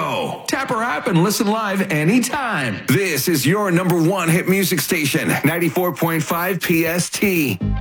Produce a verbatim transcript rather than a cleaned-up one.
radio. Tap our app and listen live anytime. This is your number one hit music station, ninety-four point five P S T.